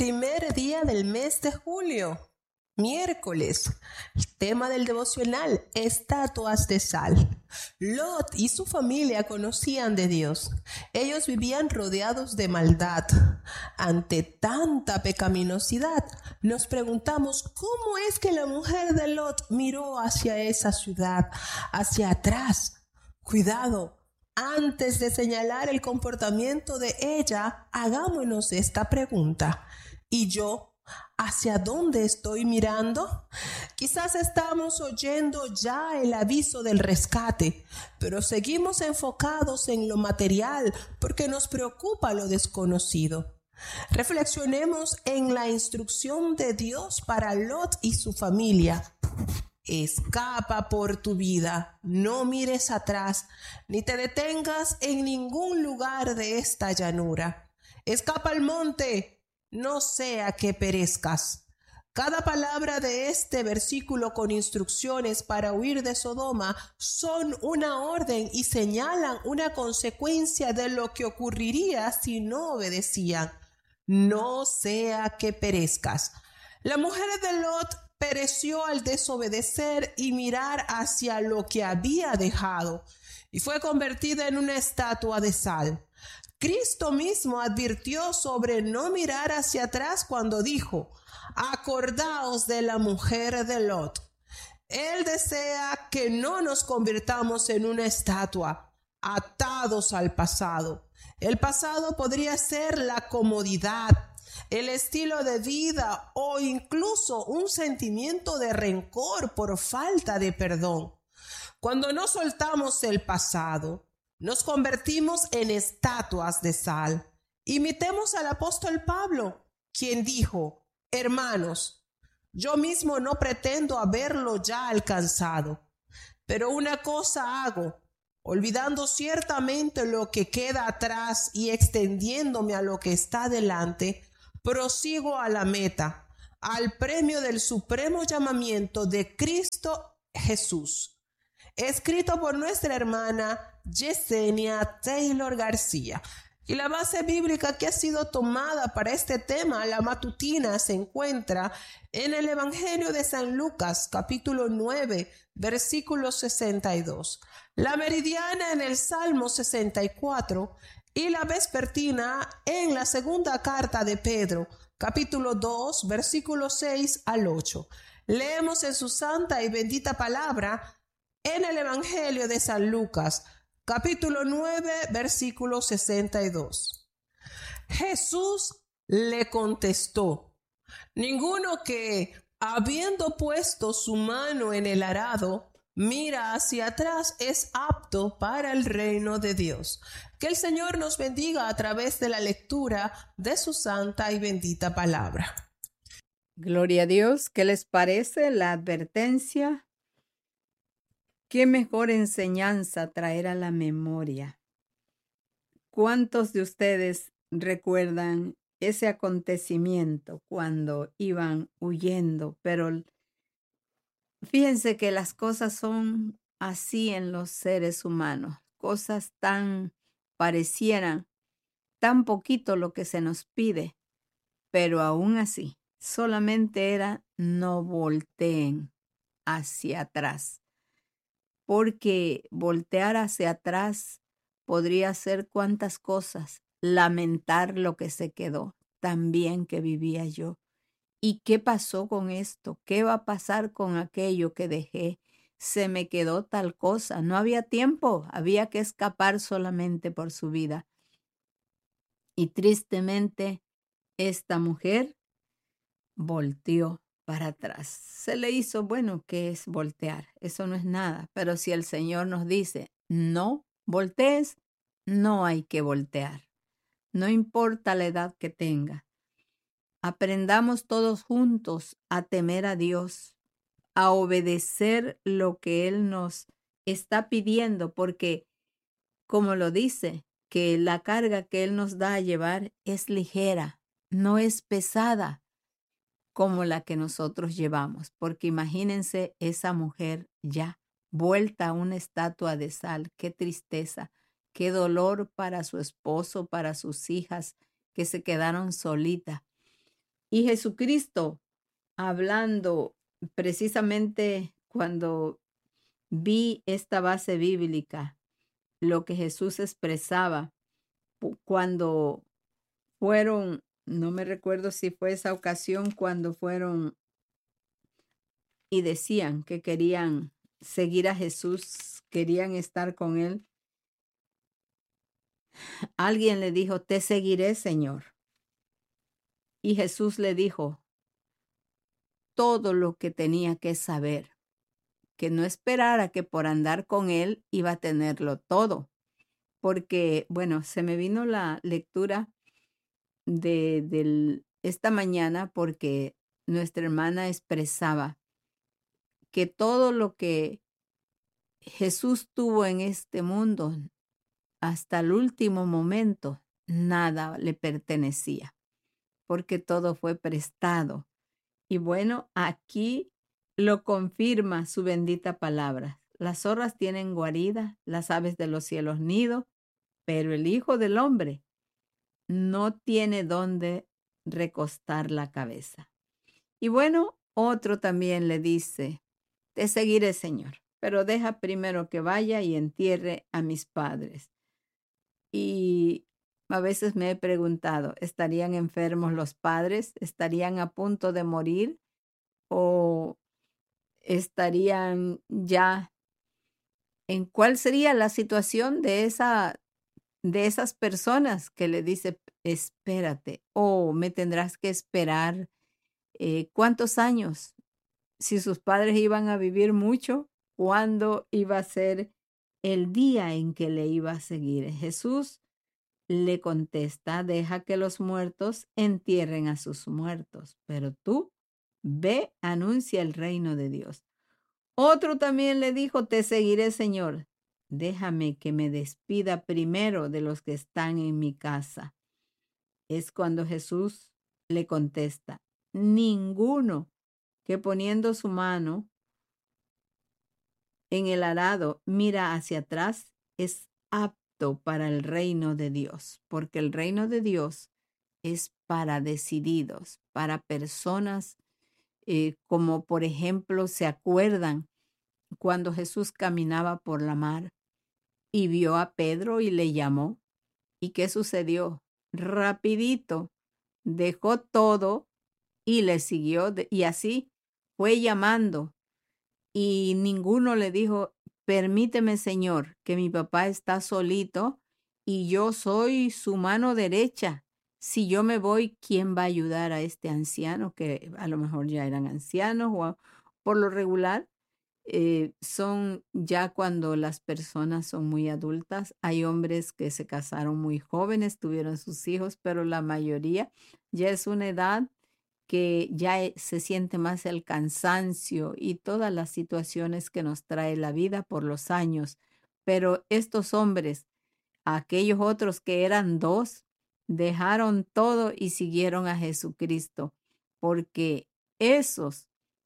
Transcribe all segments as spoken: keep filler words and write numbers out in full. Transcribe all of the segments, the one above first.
Primer día del mes de julio, miércoles. El tema del devocional, estatuas de sal. Lot y su familia conocían de Dios. Ellos vivían rodeados de maldad. Ante tanta pecaminosidad, nos preguntamos cómo es que la mujer de Lot miró hacia esa ciudad, hacia atrás. Cuidado. Antes de señalar el comportamiento de ella, hagámonos esta pregunta. ¿Y yo? ¿Hacia dónde estoy mirando? Quizás estamos oyendo ya el aviso del rescate, pero seguimos enfocados en lo material porque nos preocupa lo desconocido. Reflexionemos en la instrucción de Dios para Lot y su familia. Escapa por tu vida, no mires atrás, ni te detengas en ningún lugar de esta llanura. Escapa al monte, no sea que perezcas. Cada palabra de este versículo con instrucciones para huir de Sodoma son una orden y señalan una consecuencia de lo que ocurriría si no obedecían. No sea que perezcas. La mujer de Lot pereció al desobedecer y mirar hacia lo que había dejado, y fue convertida en una estatua de sal. Cristo mismo advirtió sobre no mirar hacia atrás cuando dijo: acordaos de la mujer de Lot. Él desea que no nos convirtamos en una estatua, atados al pasado. El pasado podría ser la comodidad, el estilo de vida o incluso un sentimiento de rencor por falta de perdón. Cuando no soltamos el pasado, nos convertimos en estatuas de sal. Imitemos al apóstol Pablo, quien dijo: hermanos, yo mismo no pretendo haberlo ya alcanzado, pero una cosa hago, olvidando ciertamente lo que queda atrás y extendiéndome a lo que está delante, prosigo a la meta, al premio del supremo llamamiento de Cristo Jesús. Escrito por nuestra hermana Yesenia Taylor García. Y la base bíblica que ha sido tomada para este tema, la matutina, se encuentra en el Evangelio de San Lucas, capítulo nueve, versículo sesenta y dos. La meridiana en el Salmo sesenta y cuatro y la vespertina en la segunda carta de Pedro, capítulo dos, versículos seis al ocho. Leemos en su santa y bendita palabra en el Evangelio de San Lucas, capítulo nueve, versículo sesenta y dos. Jesús le contestó: ninguno que, habiendo puesto su mano en el arado, mira hacia atrás es apto para el reino de Dios. Que el Señor nos bendiga a través de la lectura de su santa y bendita palabra. Gloria a Dios. ¿Qué les parece la advertencia? Qué mejor enseñanza traer a la memoria. ¿Cuántos de ustedes recuerdan ese acontecimiento cuando iban huyendo? Pero fíjense que las cosas son así en los seres humanos. Cosas tan parecieran tan poquito lo que se nos pide, pero aún así solamente era no volteen hacia atrás. Porque voltear hacia atrás podría ser cuantas cosas, lamentar lo que se quedó, también que vivía yo. ¿Y qué pasó con esto? ¿Qué va a pasar con aquello que dejé? Se me quedó tal cosa, no había tiempo, había que escapar solamente por su vida. Y tristemente, esta mujer volteó para atrás. Se le hizo, bueno, ¿qué es voltear? Eso no es nada. Pero si el Señor nos dice, no voltees, no hay que voltear. No importa la edad que tenga. Aprendamos todos juntos a temer a Dios, a obedecer lo que Él nos está pidiendo, porque, como lo dice, que la carga que Él nos da a llevar es ligera, no es pesada como la que nosotros llevamos, porque imagínense esa mujer ya vuelta a una estatua de sal. Qué tristeza, qué dolor para su esposo, para sus hijas que se quedaron solitas. Y Jesucristo, hablando precisamente cuando vi esta base bíblica, lo que Jesús expresaba pu- cuando fueron, no me recuerdo si fue esa ocasión cuando fueron y decían que querían seguir a Jesús, querían estar con él. Alguien le dijo, te seguiré, Señor. Y Jesús le dijo todo lo que tenía que saber, que no esperara que por andar con él iba a tenerlo todo. Porque, bueno, se me vino la lectura de, del- esta mañana porque nuestra hermana expresaba que todo lo que Jesús tuvo en este mundo hasta el último momento, nada le pertenecía, porque todo fue prestado. Y bueno, aquí lo confirma su bendita palabra. Las zorras tienen guarida, las aves de los cielos nido, pero el Hijo del Hombre no tiene dónde recostar la cabeza. Y bueno, otro también le dice, te seguiré, Señor, pero deja primero que vaya y entierre a mis padres. Y a veces me he preguntado, ¿estarían enfermos los padres? ¿Estarían a punto de morir? ¿O estarían ya en cuál sería la situación de esa de esas personas que le dice, espérate, o me tendrás que esperar eh, cuántos años? Si sus padres iban a vivir mucho, ¿cuándo iba a ser el día en que le iba a seguir? Jesús le contesta, deja que los muertos entierren a sus muertos, pero tú ve, anuncia el reino de Dios. Otro también le dijo, te seguiré, Señor. Déjame que me despida primero de los que están en mi casa. Es cuando Jesús le contesta, ninguno que poniendo su mano en el arado mira hacia atrás es apto para el reino de Dios, porque el reino de Dios es para decididos, para personas eh, como por ejemplo se acuerdan cuando Jesús caminaba por la mar y vio a Pedro y le llamó. ¿Y qué sucedió? Rapidito dejó todo y le siguió de- y así fue llamando y ninguno le dijo, permíteme, Señor, que mi papá está solito y yo soy su mano derecha. Si yo me voy, ¿quién va a ayudar a este anciano? Que a lo mejor ya eran ancianos o a- por lo regular eh, son ya cuando las personas son muy adultas. Hay hombres que se casaron muy jóvenes, tuvieron sus hijos, pero la mayoría ya es una edad que ya eh, se siente más el cansancio y todas las situaciones que nos trae la vida por los años. Pero estos hombres, aquellos otros que eran dos, dejaron todo y siguieron a Jesucristo, porque esos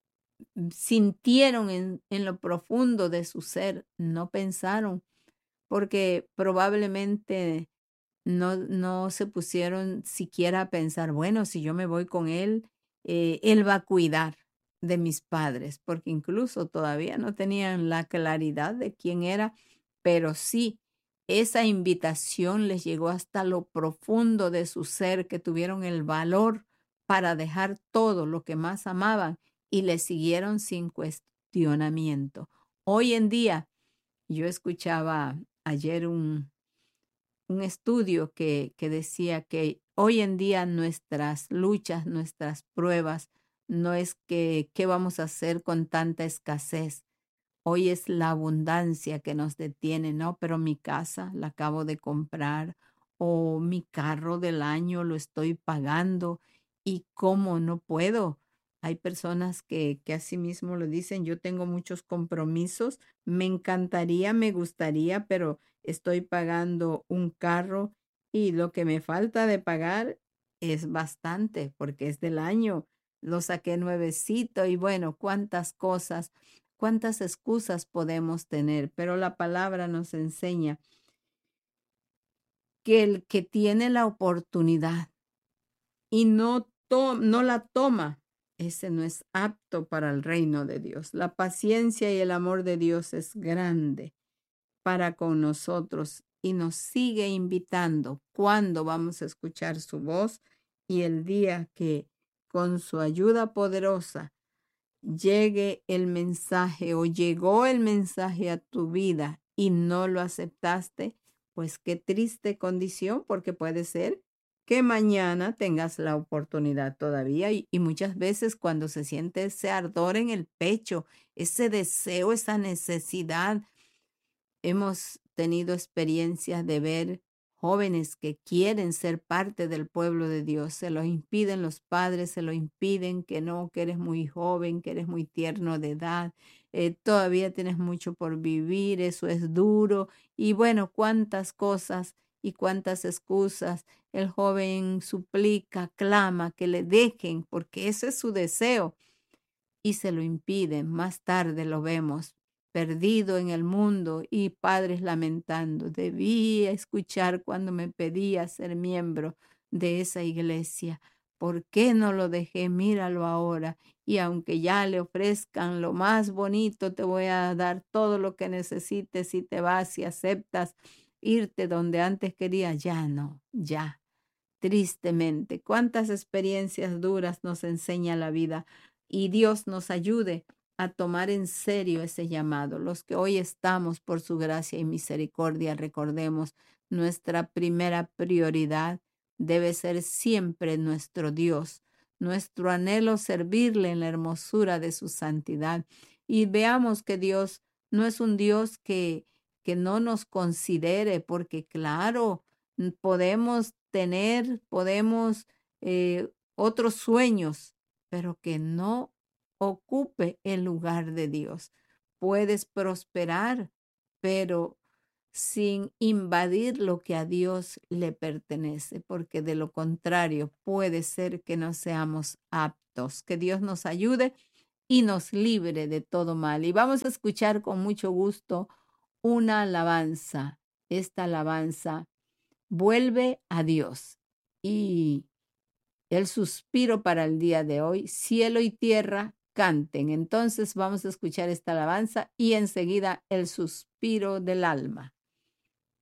sintieron en, en lo profundo de su ser, no pensaron, porque probablemente no, no se pusieron siquiera a pensar, bueno, si yo me voy con él, eh, él va a cuidar de mis padres, porque incluso todavía no tenían la claridad de quién era, pero sí, esa invitación les llegó hasta lo profundo de su ser, que tuvieron el valor para dejar todo lo que más amaban y le siguieron sin cuestionamiento. Hoy en día, yo escuchaba ayer un, un estudio que, que decía que hoy en día nuestras luchas, nuestras pruebas, no es que qué vamos a hacer con tanta escasez. Hoy es la abundancia que nos detiene, ¿no? Pero mi casa la acabo de comprar o mi carro del año lo estoy pagando y cómo no puedo. Hay personas que, que así mismo lo dicen, yo tengo muchos compromisos, me encantaría, me gustaría, pero estoy pagando un carro y lo que me falta de pagar es bastante porque es del año, lo saqué nuevecito y bueno, cuántas cosas, cuántas excusas podemos tener, pero la palabra nos enseña que el que tiene la oportunidad y no to- no la toma, ese no es apto para el reino de Dios. La paciencia y el amor de Dios es grande para con nosotros y nos sigue invitando cuando vamos a escuchar su voz y el día que con su ayuda poderosa llegue el mensaje o llegó el mensaje a tu vida y no lo aceptaste, pues qué triste condición, porque puede ser que mañana tengas la oportunidad todavía y, y muchas veces cuando se siente ese ardor en el pecho, ese deseo, esa necesidad. Hemos tenido experiencias de ver jóvenes que quieren ser parte del pueblo de Dios. Se los impiden los padres, se lo impiden que no, que eres muy joven, que eres muy tierno de edad, eh, todavía tienes mucho por vivir, eso es duro. Y bueno, cuántas cosas y cuántas excusas. El joven suplica, clama que le dejen, porque ese es su deseo y se lo impiden. Más tarde lo vemos perdido en el mundo y padres lamentando. Debí escuchar cuando me pedía ser miembro de esa iglesia. ¿Por qué no lo dejé? Míralo ahora. Y aunque ya le ofrezcan lo más bonito, te voy a dar todo lo que necesites si te vas y aceptas irte donde antes quería. Ya no, ya. Tristemente, cuántas experiencias duras nos enseña la vida y Dios nos ayude a tomar en serio ese llamado. Los que hoy estamos por su gracia y misericordia, recordemos, nuestra primera prioridad debe ser siempre nuestro Dios, nuestro anhelo servirle en la hermosura de su santidad. Y veamos que Dios no es un Dios que, que no nos considere, porque claro, n- podemos tener, podemos eh, otros sueños, pero que no ocupe el lugar de Dios. Puedes prosperar, pero sin invadir lo que a Dios le pertenece, porque de lo contrario puede ser que no seamos aptos. Que Dios nos ayude y nos libre de todo mal. Y vamos a escuchar con mucho gusto una alabanza. Esta alabanza vuelve a Dios. Y el suspiro para el día de hoy, cielo y tierra canten. Entonces vamos a escuchar esta alabanza y enseguida el suspiro del alma.